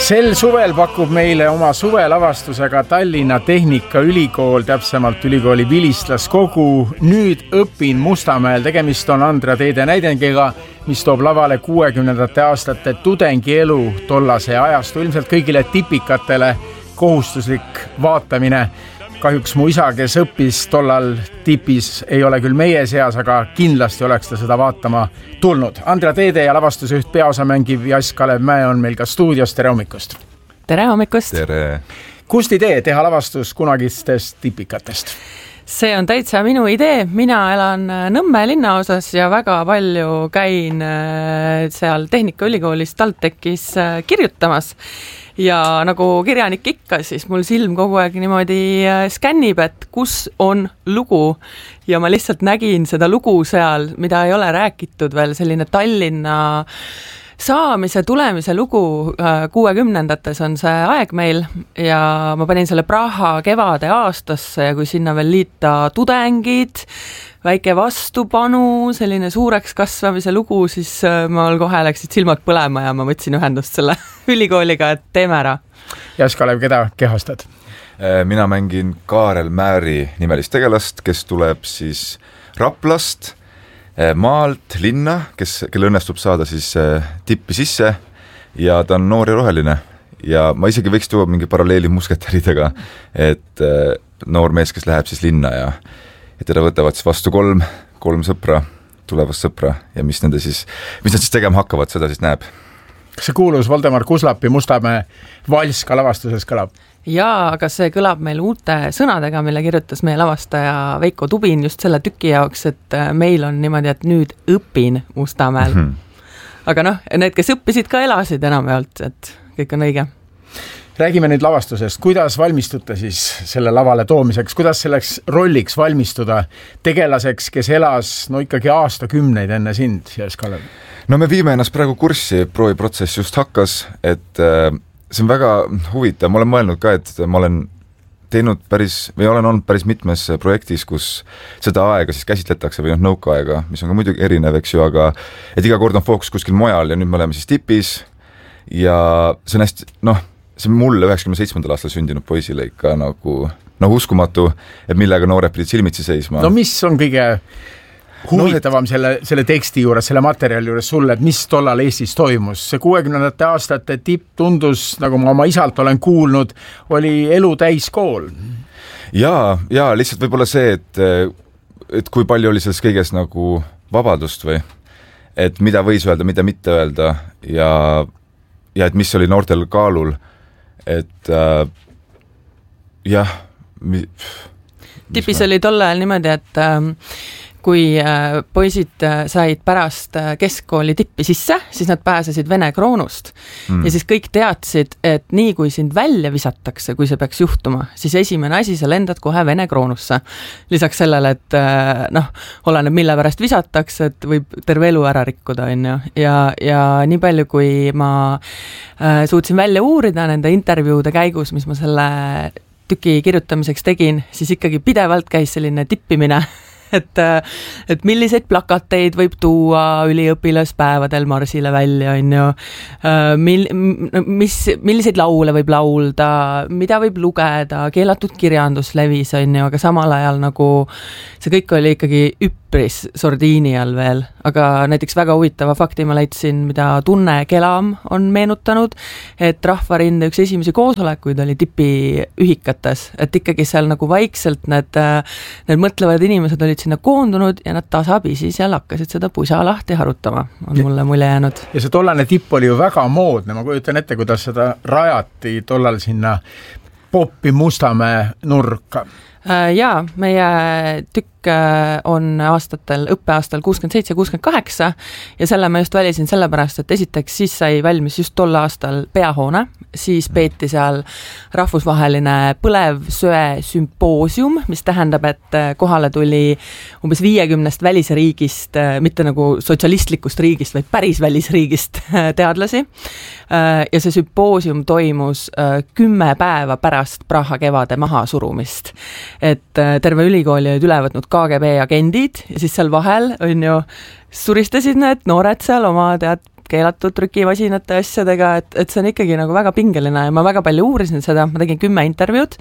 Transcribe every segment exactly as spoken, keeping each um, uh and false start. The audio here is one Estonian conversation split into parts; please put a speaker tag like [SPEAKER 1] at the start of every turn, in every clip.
[SPEAKER 1] Sel suvel pakub meile oma suvelavastusega Tallinna Tehnikaülikool, täpsemalt ülikooli vilistlaskogu. Nüüd õpin Mustamäel. Tegemist on Andra Teede näidengiga, mis toob lavale kuuekümnendate aastate tudengielu tollase ajastu. Ilmselt kõigile tipikatele kohustuslik vaatamine. Kahjuks mu isa, kes õppis tollal tipis, ei ole küll meie seas, aga kindlasti oleks ta seda vaatama tulnud. Andra Teede ja lavastusjuht peaosa mängiv Jass Kalev Mäe on meil ka stuudios. Tere hommikust!
[SPEAKER 2] Tere hommikust!
[SPEAKER 3] Tere!
[SPEAKER 1] Kust idee teha lavastus kunagistest tipikatest?
[SPEAKER 2] See on täitsa minu idee. Mina elan Nõmme linnaosas ja väga palju käin seal Tehnikaülikoolis TalTechis kirjutamas. Ja nagu kirjanik ikka, siis mul silm kogu aeg niimoodi skännib, et kus on lugu. Ja ma lihtsalt nägin seda lugu seal, mida ei ole räägitud veel, selline Tallinna saamise, tulemise lugu. kuuekümnendates on see aeg meil ja ma panin selle Praha kevade aastasse ja kui sinna veel liita tudengid, väike vastupanu, selline suureks kasvamise lugu, siis mul kohe läksid silmad põlema ja ma võtsin ühendust selle ülikooliga, et teeme ära.
[SPEAKER 1] Jass Kalev, keda kehastad?
[SPEAKER 3] Mina mängin Kaarel Määri nimelist tegelast, kes tuleb siis Raplast, maalt, linna, kes, kelle õnnestub saada siis tippi sisse ja ta on noor ja roheline. Ja ma isegi võiks tuua mingi paralleeli musketäridega, et noor mees, kes läheb siis linna ja ja teda võtavad siis vastu kolm, kolm sõpra, tulevast sõpra ja mis, nende siis, mis nad siis tegema hakkavad, seda siis näeb.
[SPEAKER 1] Kas see kuulus Voldemar Kuslapi Mustamäe vals ka lavastuses kõlab?
[SPEAKER 2] Jaa, aga see kõlab meil uute sõnadega, mille kirjutas meie lavastaja Veiko Tubin just selle tüki jaoks, et meil on niimoodi, et nüüd õpin Mustamäel. Mm-hmm. Aga noh, need, kes õppisid ka elasid enamjaolt, et kõik on õige.
[SPEAKER 1] Räägime nüüd lavastusest. Kuidas valmistuda siis selle lavale toomiseks? Kuidas selleks rolliks valmistuda tegelaseks, kes elas no ikkagi aastakümneid enne sind, Jass Kalev?
[SPEAKER 3] No me viime ennast praegu kurssi, prooviprotsess just hakkas, et äh, see on väga huvitav. Ma olen mõelnud ka, et ma olen teinud päris, või olen olnud päris mitmes projektis, kus seda aega siis käsitletakse või noh, nõukaaega, mis on ka muidugi erinev, eks ju, aga et iga kord on fookus kuskil mujal ja nüüd me oleme siis tipis ja see on hästi, noh, see on mulle üheksakümne seitsmendal aastal sündinud poisile ikka nagu noh, uskumatu, et millega noored pidid silmitsi seisma.
[SPEAKER 1] No mis on kõige huvitavam no, et... selle, selle teksti juures, selle materjali juures sulle, et mis tollal Eestis toimus? See kuuekümnendate aastate tipp tundus, nagu ma oma isalt olen kuulnud, oli elu täis kool.
[SPEAKER 3] Jaa, jaa, lihtsalt võib-olla see, et, et kui palju oli selles kõiges nagu vabadust või, et mida võis öelda, mida mitte öelda ja, ja et mis oli noortel kaalul. Et äh, jah mi...
[SPEAKER 2] tipis oli tol ajal niimoodi, et äh, kui äh, poisid äh, said pärast äh, keskkooli tippi sisse, siis nad pääsesid Vene kroonust mm. ja siis kõik teadsid, et nii kui sind välja visatakse, kui see peaks juhtuma, siis esimene asi, sa lendad kohe Vene kroonusse. Lisaks sellele, et äh, noh, oleneb mille pärast visatakse, et võib terve elu ära rikkuda on ju. Ja, ja nii palju, kui ma äh, suutsin välja uurida nende intervjuude käigus, mis ma selle tüki kirjutamiseks tegin, siis ikkagi pidevalt käis selline tippimine et, et milliseid plakateid võib tuua üliõpilaspäevadel marsile välja, on ju, Mil, mis, milliseid laule võib laulda, mida võib lugeda, keelatud kirjandus levis, on ju, aga samal ajal nagu see kõik oli ikkagi üpris sordiini all veel, aga näiteks väga huvitava fakti ma leidsin, mida Tunne Kelam on meenutanud, et Rahvarinde üks esimesi koosolekuid oli tipi ühikates, et ikkagi seal nagu vaikselt need, need mõtlevad inimesed olid sinna koondunud ja nad tasapisi seal hakkasid seda pusa lahti harutama, on mulle mulje jäänud. Ja see tollane tipp oli ju väga moodne, ma kujutan ette, kuidas seda rajati tollal sinna Poppi Mustamäe nurka. Jaa, meie tükk on aastatel, õppeaastal kuuskümmend seitse kuuskümmend kaheksa ja selle ma just valisin sellepärast, et esiteks siis sai valmis just tol aastal peahoone, siis peeti seal rahvusvaheline põlevsöe sümpoosium, mis tähendab, et kohale tuli umbes viiekümnest välisriigist, mitte nagu sotsialistlikust riigist, vaid päris välisriigist teadlasi. Ja see sümpoosium toimus kümme päeva pärast Praha kevade mahasurumist. Et terve ülikooli olid üle võtnud K G B agendid ja siis seal vahel on ju suristasid need noored seal oma tead keelatud trükimasinate asjadega, et, et see on ikkagi nagu väga pingeline ja ma väga palju uurisin seda, ma tegin kümme intervjuud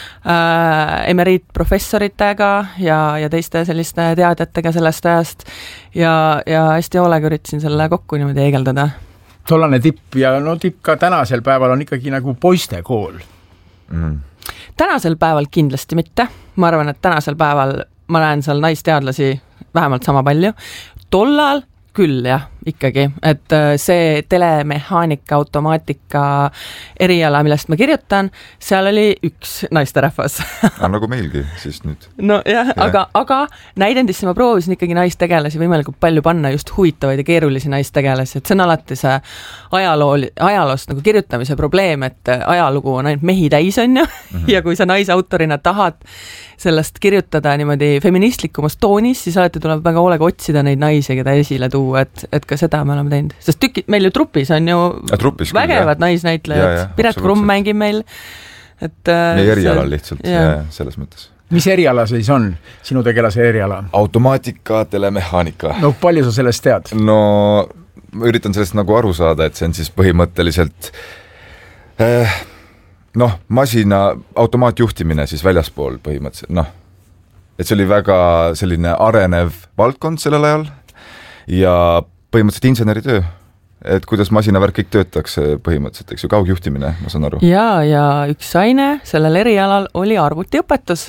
[SPEAKER 2] äh, emeriitprofessoritega ja, ja teiste selliste teadjatega sellest ajast ja, ja hästi hoolega üritasin selle kokku niimoodi eegeldada.
[SPEAKER 1] Tollane tipp ja no tipp ka tänasel päeval on ikkagi nagu poistekool.
[SPEAKER 3] Mm.
[SPEAKER 2] Tänasel päeval kindlasti mitte. Ma arvan, et tänasel päeval ma näen seal naisteadlasi vähemalt sama palju. Tollal küll jah, ikkagi, et see telemehaanika, automaatika eriala, millest ma kirjutan, seal oli üks naisterahvas.
[SPEAKER 3] Ah, nagu meilgi siis nüüd.
[SPEAKER 2] No jah, ja. aga, aga näidendisse ma proovisin ikkagi naistegelasi võimalikult palju panna just huvitavaid ja keerulisi naistegelasi, et see on alati see ajaloo, ajaloost nagu kirjutamise probleem, et ajalugu on ainult mehi täis, on ju, mm-hmm. ja kui sa naisautorina tahad sellest kirjutada niimoodi feministlikumas toonis, siis alati tuleb väga hoolega otsida neid naisi, keda esile tuua, et, et ka seda me oleme teinud. Sest tükid, meil ju trupis on ju
[SPEAKER 3] ja, trupis
[SPEAKER 2] vägevad
[SPEAKER 3] küll,
[SPEAKER 2] naisnäitlejad. Piret Krumm mängib meil. Et,
[SPEAKER 3] meie erialal lihtsalt, ja. Ja, selles mõttes.
[SPEAKER 1] Mis eriala siis on, sinu tegelase eriala?
[SPEAKER 3] Automaatika, telemehaanika.
[SPEAKER 1] No palju sa sellest tead?
[SPEAKER 3] No ma üritan sellest nagu aru saada, et see on siis põhimõtteliselt eh, noh, masina automaatjuhtimine siis väljaspool põhimõtteliselt, noh, et see oli väga selline arenev valdkond sellel ajal ja põhimõtteliselt inseneritöö, et kuidas masinavärk kõik töötaks põhimõtteliselt, eks ju, kaugjuhtimine, ma saan aru.
[SPEAKER 2] Ja, ja üks aine sellel erialal oli arvutiõpetus.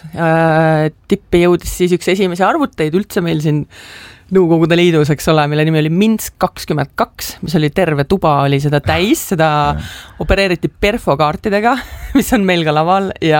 [SPEAKER 2] Tippi jõudis siis üks esimese arvuteid üldse meil siin Nõukogude Liidus, eks ole, mille nimi oli Minsk kakskümmend kaks, mis oli terve tuba, oli seda täis, seda opereeriti perfokaartidega, mis on meil ka laval ja,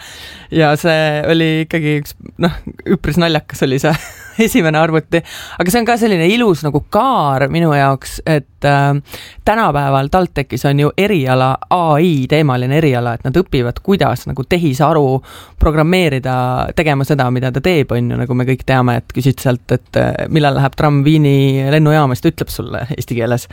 [SPEAKER 2] ja see oli ikkagi üks, noh, üpris naljakas oli see esimene arvuti, aga see on ka selline ilus nagu kaar minu jaoks, et äh, tänapäeval TalTechis on ju eriala, A I teemaline eriala, et nad õpivad, kuidas nagu tehisaru programmeerida, tegema seda, mida ta teeb, on ju, nagu me kõik teame, et küsid sealt, et millal läheb tramm Viini lennujaamast, ütleb sulle eesti keeles.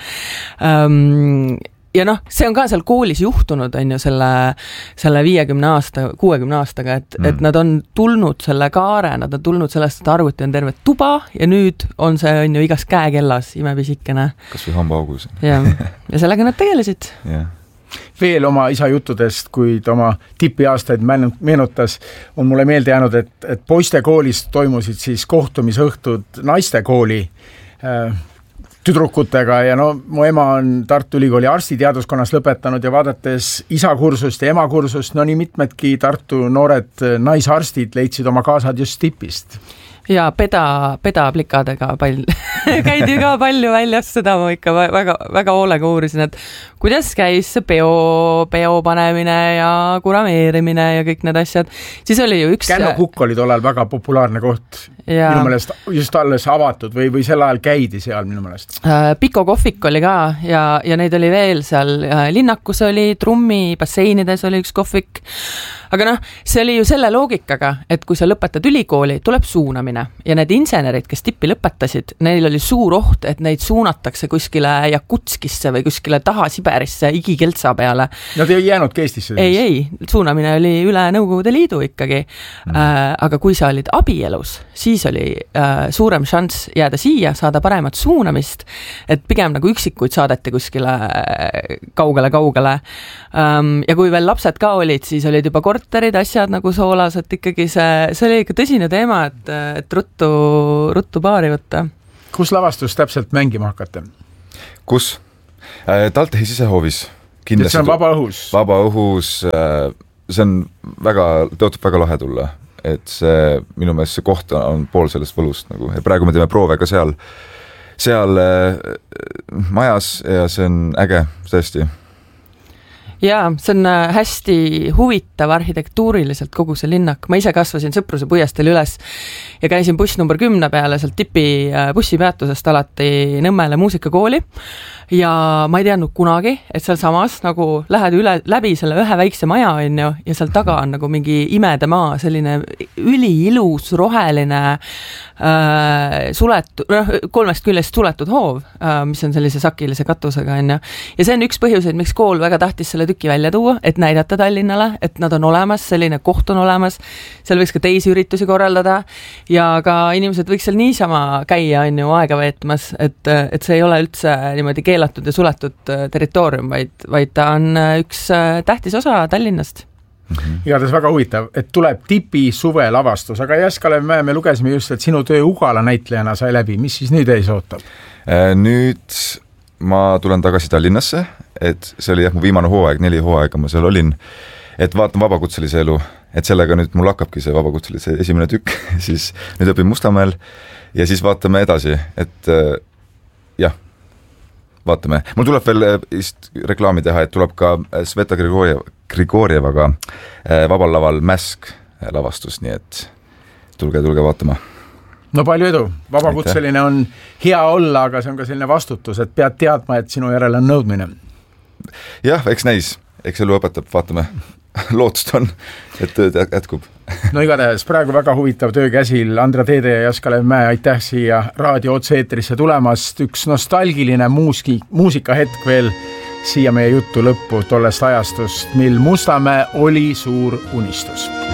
[SPEAKER 2] Um, ja noh, see on ka seal koolis juhtunud, on ju, selle, selle viiekümne aasta, kuuekümne aastaga, et, mm. et nad on tulnud selle kaare, nad on tulnud sellest, et arvuti on terve tuba ja nüüd on see, on ju, igas käekellas imepisikene.
[SPEAKER 3] Kas või hambaaugus.
[SPEAKER 2] Ja, ja sellega nad tegelesid.
[SPEAKER 3] Yeah.
[SPEAKER 1] Veel oma isa juttudest, kui ta oma tipiaastaid meenutas, on mulle meelde jäänud, et, et poistekoolis toimusid siis kohtumisõhtud naistekooli äh, tüdrukutega ja no mu ema on Tartu Ülikooli arstiteaduskonnas lõpetanud ja vaadates isa kursust ja ema kursust, no nii mitmedki Tartu noored naisarstid leidsid oma kaasad just tipist.
[SPEAKER 2] Ja peda, pedaplikadega pall. Käidi ka palju väljas, seda ma ikka väga, väga hoolega uurisin, et kuidas käis see peo, peo panemine ja kurameerimine ja kõik need asjad. Siis oli ju üks...
[SPEAKER 1] Känno Kukk oli tollal väga populaarne koht. Ja. Minu meelest just alles avatud või, või sel ajal käidi seal minu meelest.
[SPEAKER 2] Piko kohvik oli ka ja, ja neid oli veel seal. Linnakus oli, Trummi basseinides oli üks kohvik. Aga noh, see oli ju selle loogikaga, et kui sa lõpetad ülikooli, tuleb suunamine ja need insenerid, kes tippi lõpetasid, neil oli suur oht, et neid suunatakse kuskile Jakutskisse või kuskile taha Siberisse igikeltsa peale.
[SPEAKER 1] Nad ei jäänudki Eestisse?
[SPEAKER 2] Ei, ei, suunamine oli üle Nõukogude Liidu ikkagi. Mm. Äh, aga kui sa olid abielus, siis oli äh, suurem šanss jääda siia, saada paremat suunamist, et pigem nagu üksikuid saadeti kuskile kaugele-kaugele. Ähm, ja kui veel lapsed ka olid, siis olid juba korterid, asjad nagu soolas, et ikkagi see, see oli ikka tõsine teema, et, et ruttu, ruttu paari võtta.
[SPEAKER 1] Kus lavastus täpselt mängima hakata?
[SPEAKER 3] Kus? TalTechi sisehoovis.
[SPEAKER 1] See on vaba õhus?
[SPEAKER 3] Vaba õhus, see on väga, tõotab väga lahe tulla, et see, minu meelest see koht on pool sellest võlust nagu, ja praegu me teeme proove ka seal, seal majas ja see on äge, tõesti.
[SPEAKER 2] Jaa, see on hästi huvitav arhitektuuriliselt kogu see linnak. Ma ise kasvasin Sõpruse puiesteel üles ja käisin buss number kümne peale sealt tipi bussipeatusest alati Nõmmele muusikakooli. Ja ma ei teadnud kunagi, et seal samas nagu lähed üle, läbi selle ühe väikse maja on ju, ja seal taga on nagu mingi imede maa, selline üliilus, roheline äh, suletu, noh, kolmest küljest suletud hoov, äh, mis on sellise sakilise katusega on ju. Ja see on üks põhjuseid, miks kool väga tahtis selle tüki välja tuua, et näidata Tallinnale, et nad on olemas, selline koht on olemas, seal võiks ka teisi üritusi korraldada ja ka inimesed võiks seal niisama käia, on ju, aega veetmas, et, et see ei ole üldse niimoodi keelatud ja suletud territoorium, vaid, vaid ta on üks tähtis osa Tallinnast.
[SPEAKER 1] Mm-hmm. Igatahes väga huvitav, et tuleb Tipi suvelavastus, aga Jaskalev Mäe, me lugesime just, et sinu töö Ugala näitlejana sai läbi, mis siis nüüd ees ootab?
[SPEAKER 3] Nüüd ma tulen tagasi Tallinnasse, et see oli jah, mu viimane hooaeg, neli hooaega ma seal olin, et vaatan vabakutselise elu, et sellega nüüd mul hakkabki see vabakutselise esimene tükk, siis nüüd õpin Mustamäel ja siis vaatame edasi, et jah, vaatame. Mul tuleb veel reklaami teha, et tuleb ka Sveta Grigorjev, Grigorjevaga vabal laval Mäsk lavastus, nii et tulge, tulge vaatama.
[SPEAKER 1] No palju edu. Vabakutseline on hea olla, aga see on ka selline vastutus, et pead teadma, et sinu järel on nõudmine.
[SPEAKER 3] Jah, eks näis. Eks elu õpetab, vaatame. Lootust on, et tööd jätkub.
[SPEAKER 1] No igatahes praegu väga huvitav töö käsil. Andra Teede ja Jaskalev Mäe, aitäh siia raadio otse-eetrisse tulemast. Üks nostalgiline muuski, muusikahetk veel siia meie juttu lõppu tollest ajastust, mil Mustamäe oli suur unistus.